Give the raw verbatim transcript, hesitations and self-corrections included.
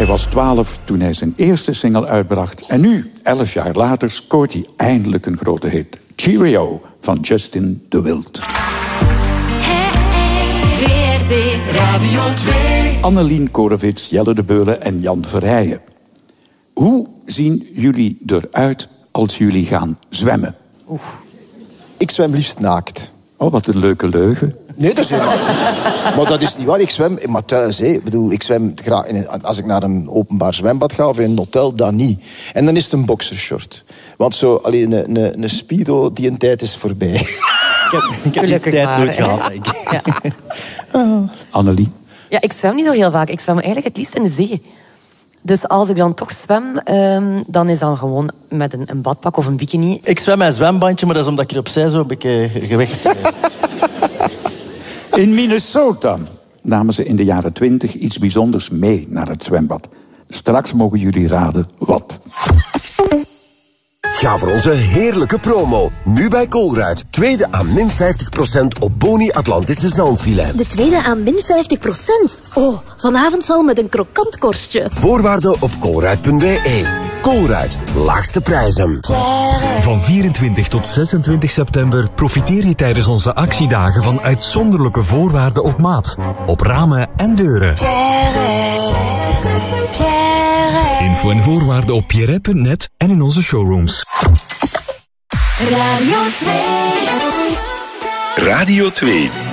Hij was twaalf toen hij zijn eerste single uitbracht. En nu, elf jaar later, scoort hij eindelijk een grote hit. Cheerio van Justin de Wild. V R T Radio twee. Annelien Korevits, Jelle de Beulen en Jan Verheijen. Hoe zien jullie eruit als jullie gaan zwemmen? Oeh. Ik zwem liefst naakt. Oh, wat een leuke leugen. Nee, dat is helemaal... Maar dat is niet waar. Ik zwem maar thuis. Hè. Ik bedoel, ik zwem graag in een... Als ik naar een openbaar zwembad ga of in een hotel, dan niet. En dan is het een boxershort. Want zo, alleen een, een, een speedo, die een tijd is voorbij. ik heb, ik heb die tijd maar, nooit gehad, denk ik. Ja. oh. Annelie? Ja, ik zwem niet zo heel vaak. Ik zwem eigenlijk het liefst in de zee. Dus als ik dan toch zwem, um, dan is dat gewoon met een, een badpak of een bikini. Ik zwem met een zwembandje, maar dat is omdat ik er opzij zo een beetje gewicht heb. In Minnesota namen ze in de jaren twintig iets bijzonders mee naar het zwembad. Straks mogen jullie raden wat. Ga voor onze heerlijke promo. Nu bij Colruyt. Tweede aan min vijftig procent op Boni Atlantische zalmfilet. De tweede aan min vijftig procent? Oh, vanavond zal met een krokant korstje. Voorwaarden op colruyt punt b e. Colruyt. Laagste prijzen. Van vierentwintig tot zesentwintig september profiteer je tijdens onze actiedagen van uitzonderlijke voorwaarden op maat. Op ramen en deuren. Info en voorwaarden op pierre punt net en in onze showrooms. Radio twee. Radio twee.